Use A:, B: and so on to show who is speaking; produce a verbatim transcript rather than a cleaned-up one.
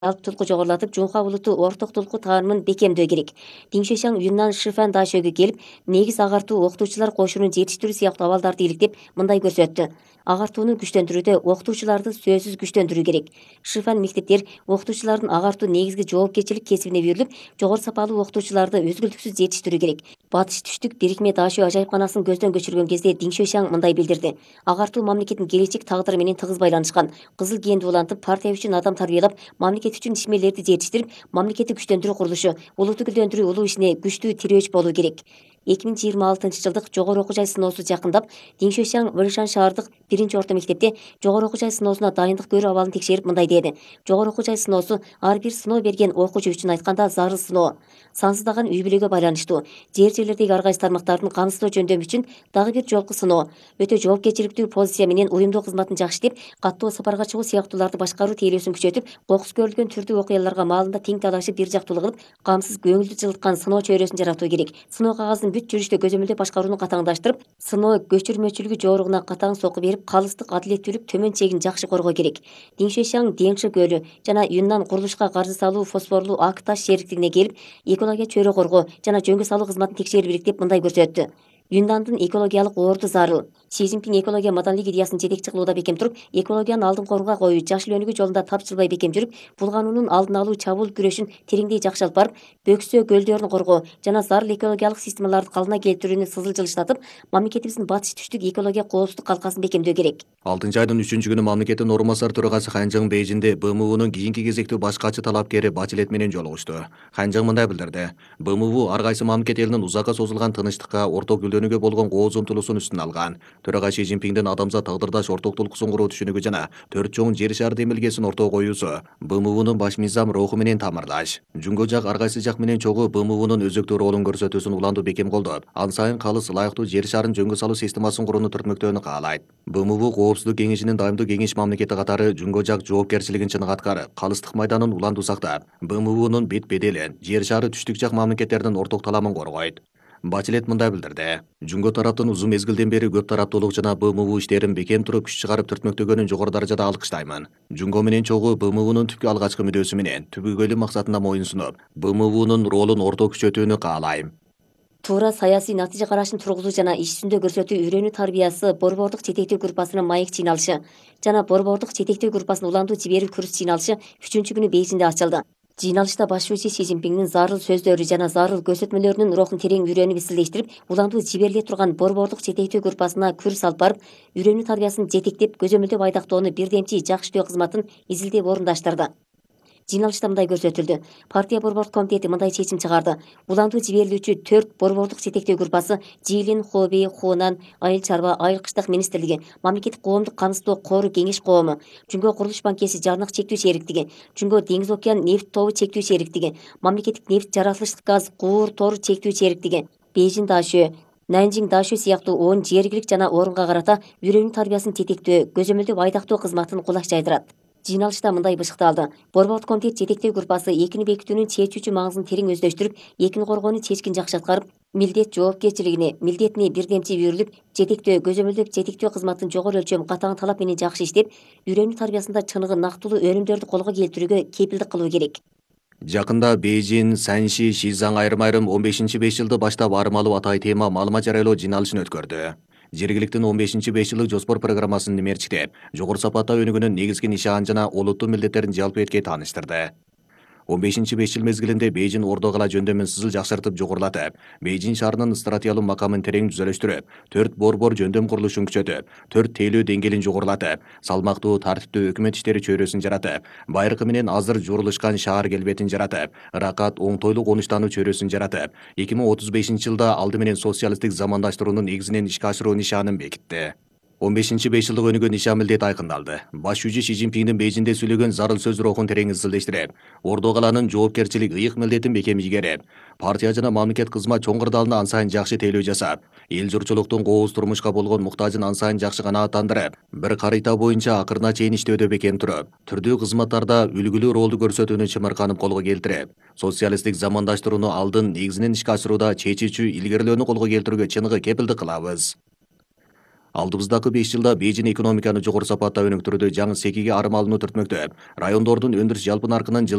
A: алып тулку жогорулатып, Жунха улуту орток тулку таанымын бекемдөө керек. Диншошаң Юннан Шифан Дашөөгө келип, негиз агартуу окутуучулар кошунун жетиштирүү сыяктуу абалдарды иликтеп, мындай көрсөттү. Агартууну күчтөндүрүүдө окутуучуларды сөзсүз күчтөндүрүү керек. Шифан мектептер окутуучулардын агартуу негизги жоопкерчилик кесибине берилип, жогору сапалуу окутуучуларды үзгүлтүксүз жетиштирүү керек. Батыш түштүк бирикме Дашөө ажайыпканасын көздөн көчүргөн кезде Диншошаң мындай билдирди. Агартуу мамлекеттин келечек тагдыры менен тыгыз байланышкан. Кызыл кeenди улантып, партия үчүн адам тарбиялап, мамлекет үчүн ишмерлерди жетиштирип, мамлекетти күчтөндүрүү курулушу, улутту гүлдөндүрүү улуу ишине күчтүү тирөөч болуу керек. эки миң жыйырма алтынчы жылдык жогору окуу жай сыноосу жакындап, Диншошаң Вышан шаардык биринчи орто мектепте жогору окуу жай сыноосуна дайындык көрүү абалын текшерип мындай деди. Жогору окуу жай сыноосу ар бир сыноо берген окуучу үчүн айтканда зарыл сыноо. Сансыздаган үй бүлөгө байланыштуу. Жер жерлердеги ар кайсы тармактардын камсыздоо жөндөмү үчүн дагы бир жолку сыноо. Өтө жоопкерчиликтүү позиция менен уюмдуу кызматын жакшы иштеп, каттуу сапарга чыгуу сыяктууларды башкаруу тейлөөсүн күчөтүп, кокус көрүлгөн түрдүү окуяларга маалында тең талашып бир жактуулук кылып, камсыз көңүлдү жылыткан сыноо чөйрөсүн жаратуу керек. Сыноо кагаздын бүт жүрүштө көзөмөлдөп башкарууну катаңдаштырып, сыноо көчүрмөчүлүгү жоругуна катаң сокку берип, калыстык, адилеттүүлүк, төмөн чегин жакшы коргоо керек. Диншошаң Денши көлү жана Юннан курулушка каржы салуу фосфорлуу ак таш шериктигине келип, экология чөйрө коргоо жана жөнгө салуу кызматын текшерип илик деп мындай көрсөттү. Юндандын экологиялык орду зарыл. Си Цзиньпин экология маданилик идеясын жетекчи кылууда бекем туруп, экологияны алдыңкы орунга коюу, жашыл өнүгүү жолунда тапжылбай бекем жүрүп, булгануунун алдын алуу, чабуул күрөшүн тереңдей жакшы алып барып, бөксө көлдөрүн коргоо жана зарыл экологиялык системаларды калыбына келтирүүнү сызыл жылыштатып, мамлекетибиздин батыш түштүк экология коопсуздук калкасын бекемдөө керек.
B: алтынчы айдын үчүнчү күнү мамлекеттин орун басар төрагасы Ханжың Бейжинде Б М Унун кийинки кезектүү баш катчы талапкери Бачелет менен жолугушту. Ханжың мындай билдирди. Б М У ар кайсы мамлекет элинин узакка созулган тынычтыкка, орток гүлдөнүүгө болгон кооз умтулуусун үстүнө алган. Төрага Си Цзиньпиндин адамзат тагдырдаш орток тулкусун куруу түшүнүгү жана төрт чоң жер шаар демилгесин ортого коюусу Б М Унун баш мыйзам руху менен тамырлаш. Жунго жак ар кайсы жак менен чогуу Б М Унун өзөктүү ролун көрсөтүүсүн уланду бекем колдоп, ан сайын калыс ылайыктуу жер шаарын жөнгө салуу системасын курууну түртмөктөөнү каалайт. Б М У коопсуздук кеңешинин дайымдуу кеңеш мамлекети катары жунго жак жоопкерчилигин чыныгы аткарып, калыстык майданын уланду сактап, Б М Унун бет беделин, жер шаары түштүк жак мамлекеттердин орток таламын коргойт. Бачелет мындай билдирди. Жунго тараптын узун мезгилден бери көп тараптуулук жана Б М У иштерин бекем туруп күч чыгарып түртмөктөгөнүн жогору даражада алкыштаймын. Жунго менен чогуу Б М Унун түпкү алгачкы мүдөөсү менен түбөгөйлүү максатына моюнсунуп, Б М Унун ролун орток күчөтүүнү каалайм.
A: Туура саясий натыйжа карашын тургузуу жана иш жүзүндө көрсөтүү үйрөнүү тарбиясы борбордук жетектөө группасынын маек жыйналышы жана борбордук жетектөө группасынын уландуу жиберүү курс жыйналышы үчүнчү күнү Бейжинде ачылды. Жыйналышта башчысы Си Цзиньпиндин зарыл сөздөрү жана зарыл көрсөтмөлөрүнүн рухун терең үйрөнүп изилдештирип, уландуу жибериле турган борбордук жетектөө группасына курс алып барып, үйрөнүү тарбиясын жетектеп, көзөмөлдөп айдактоону бирдемчи жакшы иштөө кызматын изилдеп орундаштырды. Жыйналышта мындай көрсөтүлдү. Партия борбордук комитети мындай чечим чыгарды. Уландуу жиберилүүчү төрт борбордук жетектөө группасы Жиилин, Хобей, Хунан, Айыл чарба, Айыл кыштак министрлиги, Мамлекеттик коомдук камсыздоо кору кеңеш коому, Жунго курулуш банкеси жарнык чектүү шериктиги, Жунго деңиз океан нефть тобу чектүү шериктиги, Мамлекеттик нефть жаратылыштык газ куур тору чектүү шериктиги, Бейжин Дашөө, Нанжиң Дашөө сыяктуу он жергилик жана орунга карата үйрөнүү тарбиясын жетектөө, көзөмөлдөп айдактоо кызматын кулаш жайдырат. Жыйналышта мындай бышыкталды. Борбордук комитет жетектөө группасы экини бекитүүнүн чечүүчү маңызын терең өздөштүрүп, экини коргоону чечкин жакшы аткарып, милдет жоопкерчилигине, милдетине бирдемчи үйрүлүп, жетектөө, көзөмөлдөп жетектөө кызматын жогору өлчөм, катаң талап менен жакшы иштеп, үйрөнүү тарбиясында чыныгы нактылуу өнүмдөрдү колго келтирүүгө кепилдик кылуу керек.
B: Жакында Бейжин, Санши, Шизаң айрым айрым он бешинчи беш жылды баштап армалуу атай тема маалымат жарыялоо жыйналышын өткөрдү. Жергиликтин он бешинчи беш жылдык жоспор программасын немерчиктеп, жогору сапатта өнүгүүнүн негизги нишанын жана олуттуу милдеттерин жалпы этке тааныштырды. он бешинчи беш жыл мезгилинде Бейжин Ордо кала жөндөмүн сызыл жакшыртып жогорулатып, Бейжин шаарынын стратегиялык макамын терең түзөлүштүрүп, төрт борбор жөндөм курулушун күчөтүп, төрт тейлөө деңгээлин жогорулатып, салмактуу, тартиптүү өкмөт иштери чөйрөсүн жаратып, байыркы менен азыр журулушкан шаар келбетин жаратып, ыракат, оңтойлуу конуштануу чөйрөсүн жаратып, эки миң отуз бешинчи жылда алды менен социалисттик замандаштыруунун негизинен ишке ашыруу нишанын бекитти. он бешинчи беш жылдык өнүгүү нишан милдет айкындалды. Баш жүзү Си Цзиньпиндин Бейжинде сүйлөгөн зарыл сөз рухун терең изилдештирип, Ордо каланын жоопкерчилик ыйык милдетин бекем ийгерип, партия жана мамлекет кызмат чоң кырдаалына ан сайын жакшы тейлөө жасап, эл журтчулуктун кооз турмушка болгон муктажын ан сайын жакшы канааттандырып, бир карыйта боюнча акырына чейин иштөөдө бекем туруп, түрдүү кызматтарда үлгүлүү ролду көрсөтүүнү чымырканып колго келтирип, социалисттик замандаштырууну алдын негизинен ишке ашырууда чечүүчү илгерилөөнү колго келтирүүгө чыныгы кепилдик кылабыз. Алдыбыздагы беш жылда Бейжин экономиканы жогору сапатта өнүктүрүүдө жаңы секиге арым алынуу түртмөктөп, райондордун өндүрүш жалпы наркынын